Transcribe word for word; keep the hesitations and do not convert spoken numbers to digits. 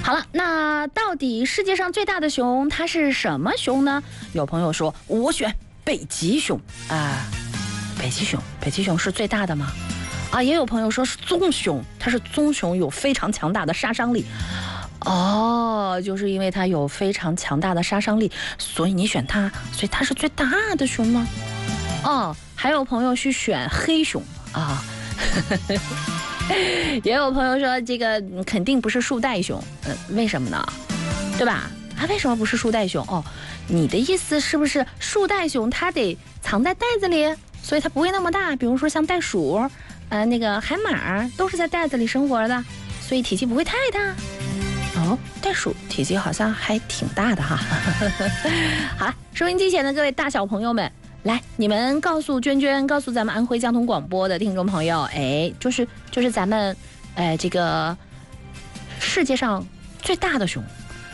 好了，那到底世界上最大的熊它是什么熊呢？有朋友说我选北极熊啊、呃，北极熊，北极熊是最大的吗？啊，也有朋友说是棕熊，它是棕熊，有非常强大的杀伤力。哦，就是因为它有非常强大的杀伤力，所以你选它，所以它是最大的熊吗？哦，还有朋友去选黑熊啊。也有朋友说这个肯定不是树袋熊，嗯、呃，为什么呢？对吧？啊，为什么不是树袋熊？哦，你的意思是不是树袋熊它得藏在袋子里，所以它不会那么大？比如说像袋鼠，呃，那个海马都是在袋子里生活的，所以体积不会太大。哦，袋鼠体积好像还挺大的哈。好了，收音机前的各位大小朋友们。来，你们告诉娟娟，告诉咱们安徽交通广播的听众朋友，哎，就是就是咱们，哎，这个世界上最大的熊